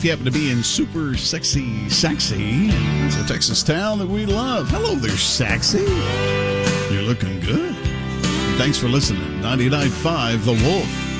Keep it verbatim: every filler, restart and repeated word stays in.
If you happen to be in super sexy, sexy, it's a Texas town that we love. Hello there, sexy. You're looking good. Thanks for listening. ninety-nine point five The Wolf.